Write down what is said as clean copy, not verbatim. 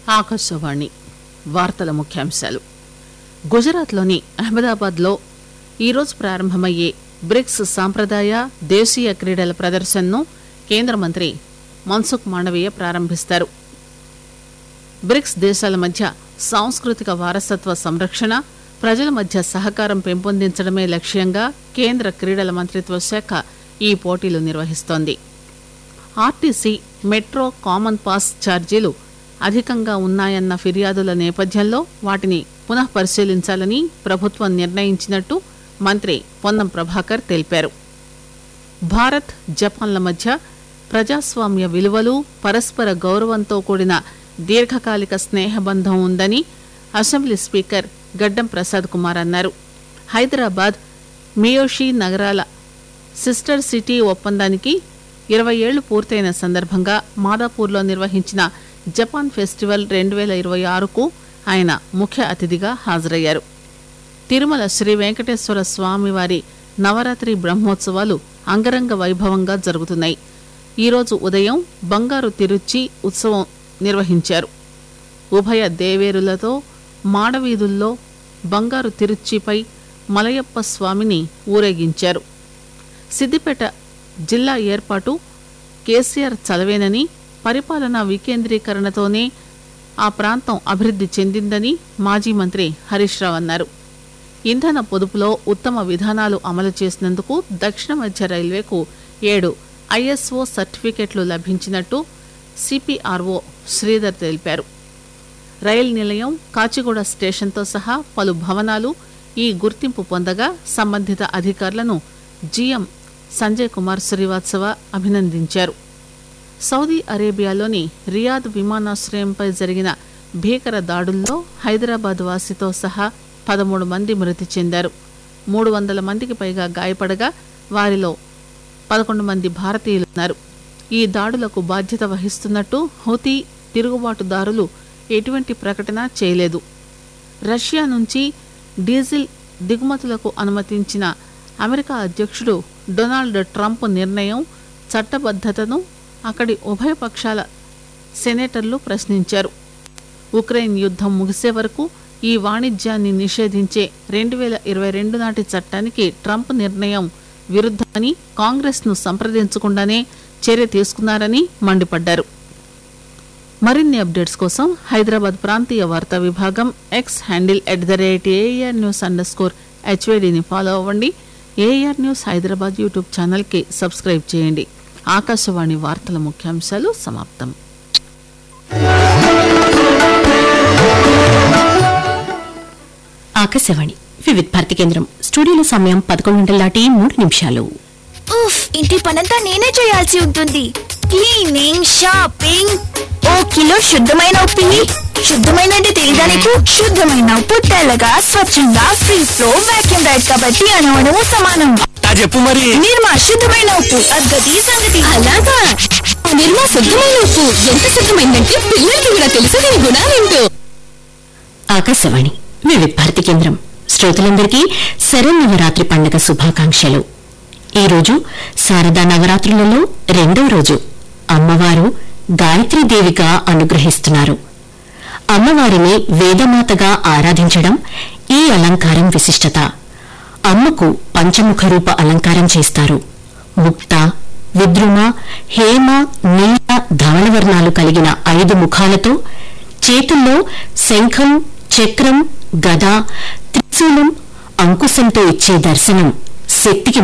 ఆకాశవాణి వార్తల ముఖ్యాంశాలు. గుజరాత్లోని అహ్మదాబాద్లో ఈరోజు ప్రారంభమయ్యే బ్రిక్స్ సాంప్రదాయ దేశీయ క్రీడల ప్రదర్శనను కేంద్ర మంత్రి మన్సుఖ్ మాండవీయ ప్రారంభిస్తారు. బ్రిక్స్ దేశాల మధ్య సాంస్కృతిక వారసత్వ సంరక్షణ, ప్రజల మధ్య సహకారం పెంపొందించడమే లక్ష్యంగా కేంద్ర క్రీడల మంత్రిత్వ శాఖ ఈ పోటీలు నిర్వహిస్తోంది. ఆర్టీసీ మెట్రో కామన్ పాస్ ఛార్జీలు అధికంగా ఉన్నాయన్న ఫిర్యాదుల నేపథ్యంలో వాటిని పునః పరిశీలించాలని ప్రభుత్వం నిర్ణయించినట్టు మంత్రి పొన్నం ప్రభాకర్ తెలిపారు. భారత్ జపాన్ల మధ్య ప్రజాస్వామ్య విలువలు, పరస్పర గౌరవంతో కూడిన దీర్ఘకాలిక స్నేహబంధం ఉందని అసెంబ్లీ స్పీకర్ గడ్డం ప్రసాద్ కుమార్ అన్నారు. హైదరాబాద్, మియోషి నగరాల సిస్టర్ సిటీ ఒప్పందానికి 20 ఏళ్లు పూర్తయిన సందర్భంగా మాదాపూర్లో నిర్వహించిన జపాన్ ఫెస్టివల్ 2026కు ఆయన ముఖ్య అతిథిగా హాజరయ్యారు. తిరుమల శ్రీ వెంకటేశ్వర స్వామివారి నవరాత్రి బ్రహ్మోత్సవాలు అంగరంగ వైభవంగా జరుగుతున్నాయి. ఈరోజు ఉదయం బంగారు తిరుచి ఉత్సవం నిర్వహించారు. ఉభయ దేవేరులతో మాడవీధుల్లో బంగారు తిరుచిపై మలయప్ప స్వామిని ఊరేగించారు. సిద్దిపేట జిల్లా ఏర్పాటు కేసీఆర్ చలవేనని, పరిపాలనా వికేంద్రీకరణతోనే ఆ ప్రాంతం అభివృద్ధి చెందిందని మాజీ మంత్రి హరీష్ రావు అన్నారు. ఇంధన పొదుపులో ఉత్తమ విధానాలు అమలు చేసినందుకు దక్షిణ మధ్య రైల్వేకు 7 ISO సర్టిఫికెట్లు లభించినట్టు సిపిఆర్ఓ శ్రీధర్ తెలిపారు. రైలు నిలయం, కాచిగూడ స్టేషన్తో సహా పలు భవనాలు ఈ గుర్తింపు పొందగా సంబంధిత అధికారులను జీఎం సంజయ్ కుమార్ శ్రీవాత్సవ అభినందించారు. సౌదీ అరేబియాలోని రియాద్ విమానాశ్రయంపై జరిగిన భీకర దాడుల్లో హైదరాబాద్ వాసితో సహా 13 మంది మృతి చెందారు. 300 మందికి పైగా గాయపడగా వారిలో 11 మంది భారతీయులున్నారు. ఈ దాడులకు బాధ్యత వహిస్తున్నట్టు హూతీ తిరుగుబాటుదారులు ఎటువంటి ప్రకటన చేయలేదు. రష్యా నుంచి డీజిల్ దిగుమతులకు అనుమతించిన అమెరికా అధ్యక్షుడు డొనాల్డ్ ట్రంప్ నిర్ణయం చట్టబద్ధతను అక్కడి ఉభయ పక్షాల సెనేటర్లు ప్రశ్నించారు. ఉక్రెయిన్ యుద్ధం ముగిసే వరకు ఈ వాణిజ్యాన్ని నిషేధించే 2022 నాటి చట్టానికి ట్రంప్ నిర్ణయం విరుద్ధమని, కాంగ్రెస్ను సంప్రదించకుండానే చర్య తీసుకున్నారని మండిపడ్డారు. మరిన్ని అప్డేట్స్ కోసం హైదరాబాద్ ప్రాంతీయ వార్తా విభాగం ఎక్స్ హ్యాండిల్ @ARNews_HYDని ఫాలో అవ్వండి. ఏఆర్ న్యూస్ హైదరాబాద్ యూట్యూబ్ ఛానల్కి సబ్స్క్రైబ్ చేయండి. ఆకాశవాణి వార్తల ముఖ్యాంశాలు సమాప్తం. ఆకాశవాణి వివిధ భారతి కేంద్రం స్టూడియోలో సమయం 11:03. ఉఫ్, ఇంటి పనంతా నేనే చేయాల్సి ఉంటుంది. క్లీనింగ్, షాపింగ్, ఓ కిలో శుద్ధమైన ఉప్పు, శుద్ధమైన అంటే తెలీదా నీకు? శుద్ధమైన ఉప్పు తెల్లగా, స్వచ్ఛంగా, ఫ్రీ ఫ్లో, వాక్యూమ్ రైడ్ కాబట్టి అణువణువు సమానం. చెప్పు మరి. నిర్మా శుద్ధమైన ఉప్పు, అద్గతి సంగతి. అలాగా, నిర్మా శుద్ధమైన ఉప్పు ఎంత శుద్ధమైందంటే పిల్లలకి కూడా తెలుసు దీని గుణాలేంటో. ఆకాశవాణి వివిధ భారతి కేంద్రం శ్రోతలందరికీ శరన్నవరాత్రి పండుగ శుభాకాంక్షలు. ఈరోజు శారదా నవరాత్రులలో 2వ రోజు. అమ్మవారు గాయత్రీదేవిగా అనుగ్రహిస్తున్నారు. అమ్మవారిని వేదమాతగా ఆరాధించడం ఈ అలంకారం విశిష్టత. అమ్మకు పంచముఖ రూప అలంకారం చేస్తారు. ముక్త, విద్రుమ, హేమ, నీల, ధవళవర్ణాలు కలిగిన 5 ముఖాలతో చేతుల్లో శంఖం, చక్రం, గద, త్రిశూలం, అంకుశంతో ఇచ్చే దర్శనం శక్తికి